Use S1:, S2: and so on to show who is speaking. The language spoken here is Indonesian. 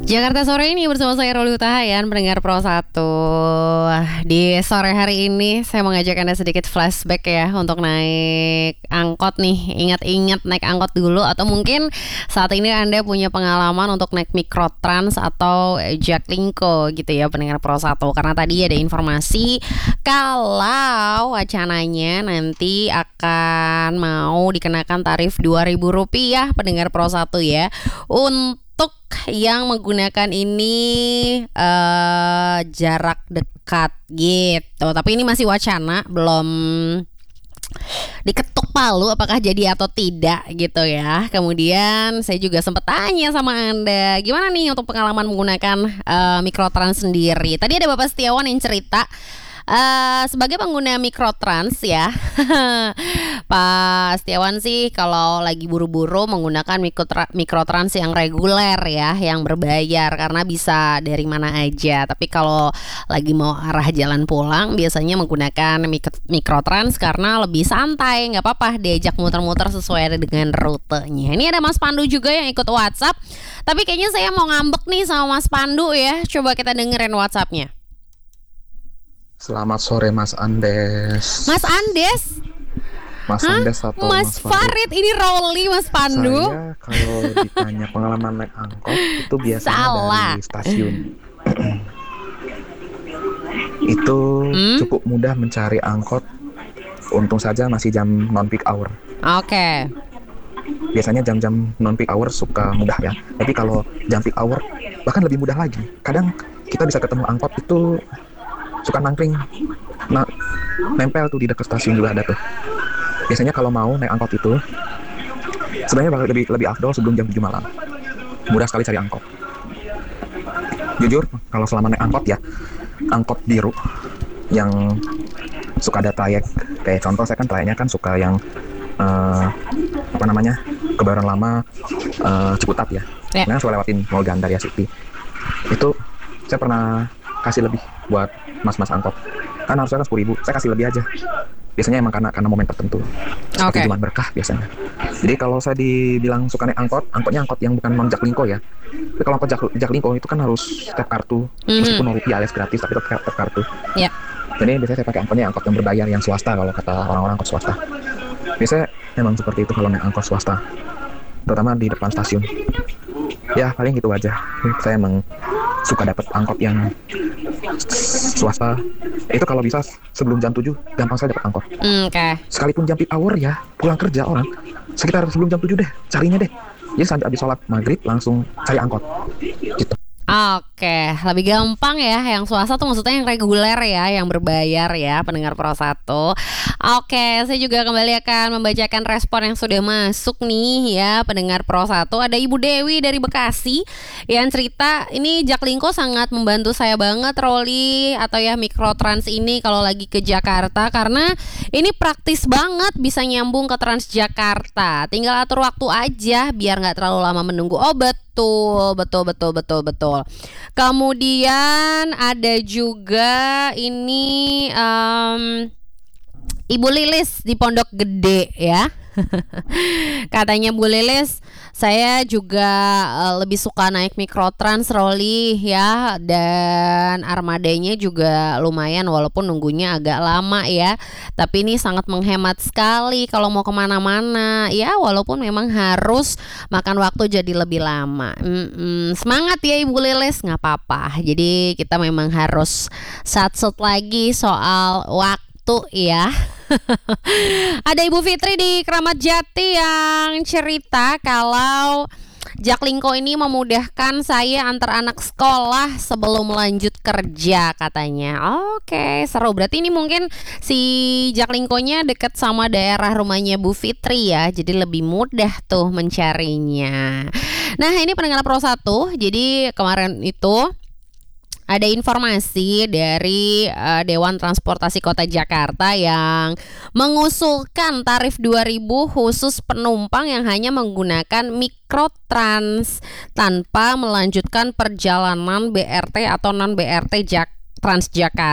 S1: Jakarta sore ini bersama saya Roli Utahayan, pendengar Pro 1. Di sore hari ini saya mengajak Anda sedikit flashback ya untuk naik angkot nih. Ingat-ingat naik angkot dulu, atau mungkin saat ini Anda punya pengalaman untuk naik Mikrotrans atau Jaklingko gitu ya, pendengar Pro 1. Karena tadi ada informasi kalau wacananya nanti akan mau dikenakan tarif Rp2.000 pendengar Pro 1 ya. Untuk yang menggunakan ini jarak dekat gitu. Tapi ini masih wacana, belum diketuk palu apakah jadi atau tidak gitu ya. Kemudian saya juga sempat tanya sama Anda, gimana nih untuk pengalaman menggunakan Mikrotrans sendiri. Tadi ada Bapak Setiawan yang cerita sebagai pengguna Mikrotrans ya. Pak Setiawan sih kalau lagi buru-buru menggunakan Mikrotrans yang reguler ya, yang berbayar karena bisa dari mana aja. Tapi kalau lagi mau arah jalan pulang biasanya menggunakan Mikrotrans karena lebih santai, nggak apa-apa diajak muter-muter sesuai dengan rutenya. Ini ada Mas Pandu juga yang ikut WhatsApp. Tapi kayaknya saya mau ngambek nih sama Mas Pandu ya. Coba kita dengerin WhatsAppnya.
S2: Selamat sore Mas Andes.
S1: Mas Andes?
S2: Mas Andes atau
S1: Mas Farid? Ini Roli, Mas Pandu.
S2: Saya kalau ditanya pengalaman naik angkot itu biasanya
S1: Salah.
S2: dari stasiun. Itu cukup mudah mencari angkot. Untung saja masih jam non-peak hour.
S1: Oke.
S2: Biasanya jam-jam non-peak hour suka mudah ya. Tapi kalau jam peak hour bahkan lebih mudah lagi. Kadang kita bisa ketemu angkot itu suka nangkring, nempel tuh di dekat stasiun juga ada tuh. Biasanya kalau mau naik angkot itu sebenarnya lebih afdol sebelum jam 7 malam. Mudah sekali cari angkot. Jujur kalau selama naik angkot ya, angkot biru yang suka ada trayek, kayak contoh saya kan trayeknya kan suka yang Kebayoran Lama, Ciputat ya. Nah suka lewatin Mall Gandaria City. Itu saya pernah kasih lebih buat mas-mas angkot. Kan harusnya kan 10.000, saya kasih lebih aja. Biasanya emang karena momen tertentu. Seperti Jumat Berkah biasanya. Jadi kalau saya dibilang suka naik angkot, angkotnya angkot yang bukan non Jaklingko ya. Tapi kalau angkot Jaklingko itu kan harus tap kartu, meskipun Rp0 alias gratis, tapi tetap tap kartu.
S1: Ya.
S2: Jadi biasanya saya pakai angkotnya angkot yang berbayar, yang swasta kalau kata orang-orang angkot swasta. Biasanya memang seperti itu kalau naik angkot swasta, terutama di depan stasiun. Ya paling gitu aja. Saya emang suka dapat angkot yang swasta. Itu kalau bisa sebelum jam 7 gampang saya dapat angkot. Sekalipun jam peak hour ya, pulang kerja orang sekitar sebelum jam 7 deh carinya deh. Jadi sampai habis sholat maghrib langsung cari angkot gitu.
S1: Oke, lebih gampang ya. Yang swasta tuh maksudnya yang reguler ya, yang berbayar ya, pendengar Pro 1. Oke, saya juga kembali akan membacakan respon yang sudah masuk nih ya, pendengar Pro 1. Ada Ibu Dewi dari Bekasi yang cerita, ini Jaklingko sangat membantu saya banget, Roli atau ya Mikrotrans ini kalau lagi ke Jakarta, karena ini praktis banget, bisa nyambung ke Transjakarta. Tinggal atur waktu aja biar nggak terlalu lama menunggu. Oh betul. Kemudian ada juga ini Ibu Lilis di Pondok Gede ya. Katanya Bu Lilis, saya juga lebih suka naik Mikrotrans, Roli ya, dan armadanya juga lumayan walaupun nunggunya agak lama ya. Tapi ini sangat menghemat sekali kalau mau kemana-mana ya, walaupun memang harus makan waktu jadi lebih lama. Semangat ya Ibu Lilis, nggak apa-apa. Jadi kita memang harus sat-sat lagi soal waktu ya. Ada Ibu Fitri di Kramat Jati yang cerita kalau Jaklingko ini memudahkan saya antar anak sekolah sebelum lanjut kerja katanya. Oke, seru. Berarti ini mungkin si Jaklingkonya dekat sama daerah rumahnya Bu Fitri ya, jadi lebih mudah tuh mencarinya. Nah ini pendengar Pro 1. Jadi kemarin itu ada informasi dari Dewan Transportasi Kota Jakarta yang mengusulkan tarif 2.000 khusus penumpang yang hanya menggunakan Mikrotrans tanpa melanjutkan perjalanan BRT atau non BRT Transjakarta.